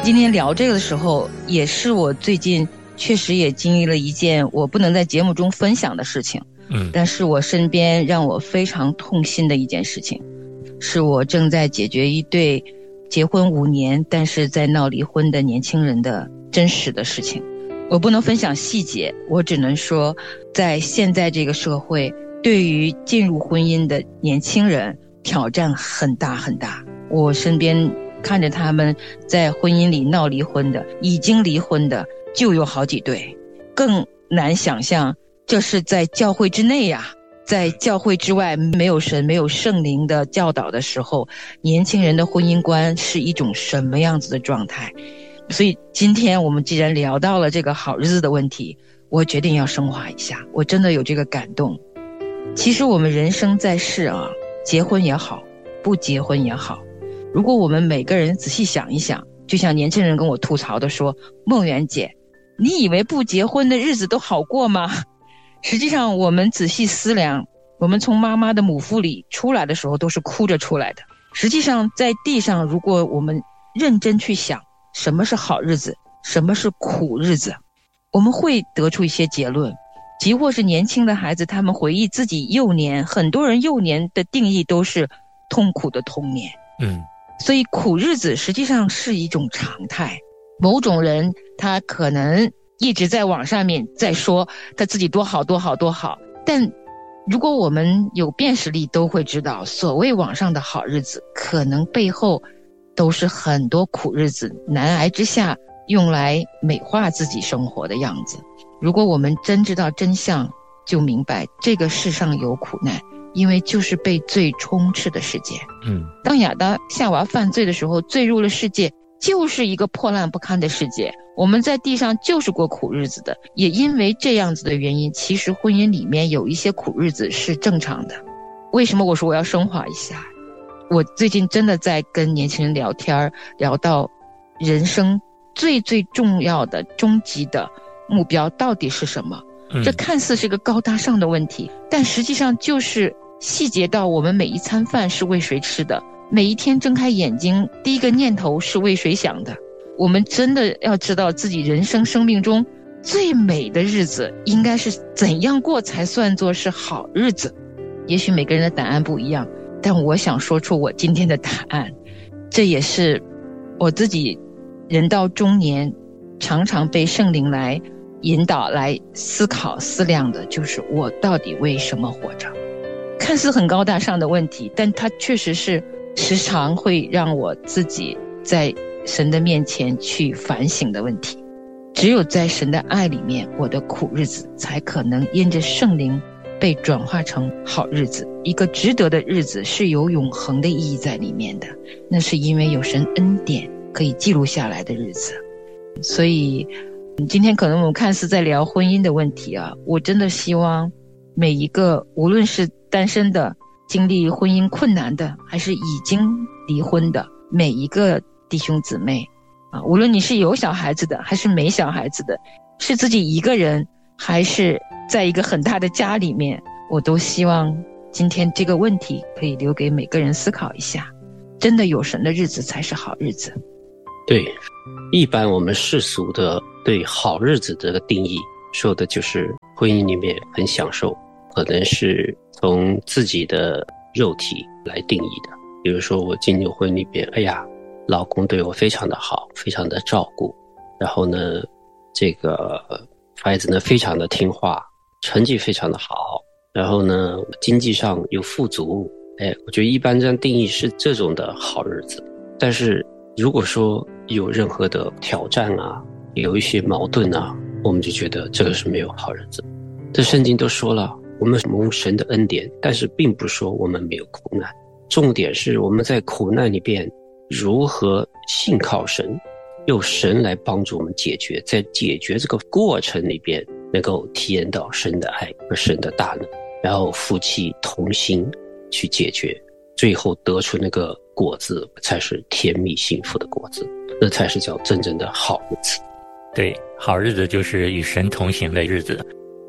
今天聊这个的时候，也是我最近确实也经历了一件我不能在节目中分享的事情，但是我身边让我非常痛心的一件事情，是我正在解决一对结婚5年但是在闹离婚的年轻人的真实的事情。我不能分享细节，我只能说，在现在这个社会，对于进入婚姻的年轻人挑战很大很大。我身边看着他们在婚姻里闹离婚的，已经离婚的就有好几对，更难想象这是在教会之内呀，在教会之外没有神没有圣灵的教导的时候，年轻人的婚姻观是一种什么样子的状态。所以今天我们既然聊到了这个好日子的问题，我决定要升华一下，我真的有这个感动。其实我们人生在世啊，结婚也好，不结婚也好，如果我们每个人仔细想一想，就像年轻人跟我吐槽的说，梦圆姐，你以为不结婚的日子都好过吗？实际上我们仔细思量，我们从妈妈的母腹里出来的时候都是哭着出来的。实际上在地上，如果我们认真去想什么是好日子，什么是苦日子，我们会得出一些结论。即或是年轻的孩子，他们回忆自己幼年，很多人幼年的定义都是痛苦的童年。所以苦日子实际上是一种常态。某种人他可能一直在网上面在说他自己多好多好多好，但如果我们有辨识力都会知道，所谓网上的好日子可能背后都是很多苦日子难挨之下用来美化自己生活的样子。如果我们真知道真相，就明白这个世上有苦难，因为就是被罪充斥的世界。当亚当夏娃犯罪的时候，罪入了世界，就是一个破烂不堪的世界。我们在地上就是过苦日子的，也因为这样子的原因，其实婚姻里面有一些苦日子是正常的。为什么我说我要升华一下？我最近真的在跟年轻人聊天，聊到人生最最重要的终极的目标到底是什么。这看似是个高大上的问题，但实际上就是细节到我们每一餐饭是为谁吃的，每一天睁开眼睛第一个念头是为谁想的。我们真的要知道自己人生生命中最美的日子应该是怎样过才算作是好日子。也许每个人的答案不一样，但我想说出我今天的答案。这也是我自己人到中年常常被圣灵来引导来思考思量的，就是我到底为什么活着。看似很高大上的问题，但它确实是时常会让我自己在神的面前去反省的问题。只有在神的爱里面，我的苦日子才可能因着圣灵被转化成好日子。一个值得的日子是有永恒的意义在里面的，那是因为有神恩典可以记录下来的日子。所以今天可能我们看似在聊婚姻的问题啊，我真的希望每一个无论是单身的，经历婚姻困难的，还是已经离婚的每一个弟兄姊妹啊，无论你是有小孩子的还是没小孩子的，是自己一个人还是在一个很大的家里面，我都希望今天这个问题可以留给每个人思考一下。真的有神的日子才是好日子。 对，一般我们世俗的对好日子这个定义说的就是婚姻里面很享受，可能是从自己的肉体来定义的。比如说我进入婚姻里边，哎呀，老公对我非常的好，非常的照顾，然后呢这个孩子呢非常的听话，成绩非常的好，然后呢经济上有富足。我觉得一般这样定义是这种的好日子。但是如果说有任何的挑战啊，有一些矛盾啊，我们就觉得这个是没有好日子。这圣经都说了，我们蒙神的恩典，但是并不说我们没有苦难。重点是我们在苦难里边如何信靠神，由神来帮助我们解决，在解决这个过程里边能够体验到神的爱和神的大能，然后夫妻同心去解决，最后得出那个果子才是甜蜜幸福的果子，那才是叫真正的好日子。 对，好日子就是与神同行的日子。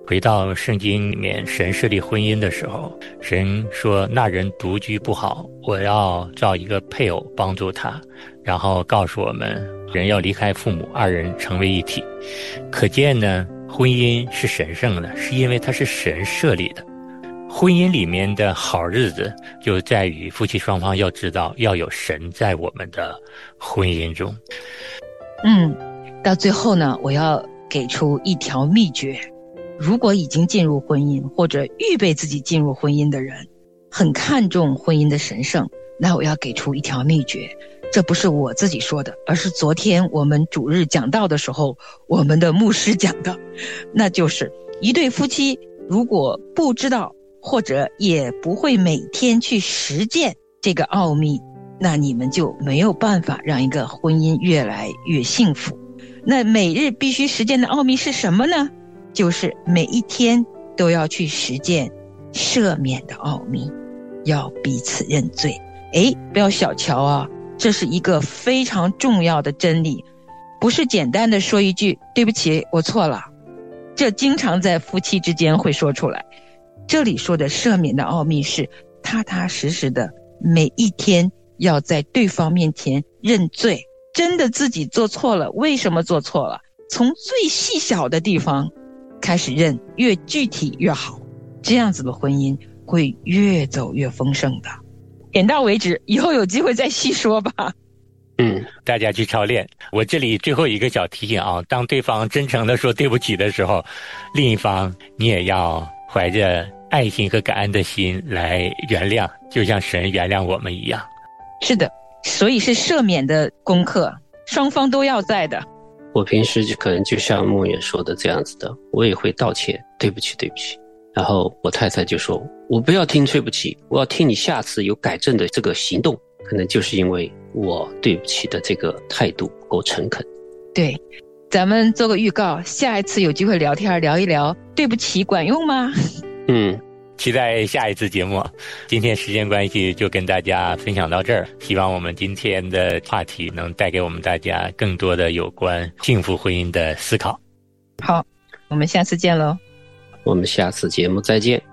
回到圣经里面，神设立婚姻的时候，神说那人独居不好，我要造一个配偶帮助他，然后告诉我们人要离开父母，二人成为一体。可见呢，婚姻是神圣的，是因为它是神设立的。婚姻里面的好日子就在于夫妻双方要知道要有神在我们的婚姻中。 到最后呢，我要给出一条秘诀。如果已经进入婚姻或者预备自己进入婚姻的人，很看重婚姻的神圣，那我要给出一条秘诀。这不是我自己说的，而是昨天我们主日讲道的时候，我们的牧师讲的。那就是一对夫妻如果不知道或者也不会每天去实践这个奥秘，那你们就没有办法让一个婚姻越来越幸福。那每日必须实践的奥秘是什么呢？就是每一天都要去实践赦免的奥秘，要彼此认罪。不要小瞧啊，这是一个非常重要的真理，不是简单的说一句对不起我错了，这经常在夫妻之间会说出来。这里说的赦免的奥秘是踏踏实实的每一天要在对方面前认罪，真的自己做错了，为什么做错了，从最细小的地方开始认，越具体越好，这样子的婚姻会越走越丰盛的。点到为止，以后有机会再细说吧。 大家去操练。我这里最后一个小提醒啊，当对方真诚的说对不起的时候，另一方你也要怀着爱心和感恩的心来原谅，就像神原谅我们一样。 是的，所以是赦免的功课，双方都要在的。 我平时就可能就像牧远说的这样子的，我也会道歉，对不起对不起。然后我太太就说，我不要听对不起，我要听你下次有改正的这个行动。可能就是因为我对不起的这个态度不够诚恳。 对，咱们做个预告，下一次有机会聊天聊一聊对不起管用吗？ 期待下一次节目。今天时间关系就跟大家分享到这儿，希望我们今天的话题能带给我们大家更多的有关幸福婚姻的思考。 好，我们下次见喽。 我们下次节目再见。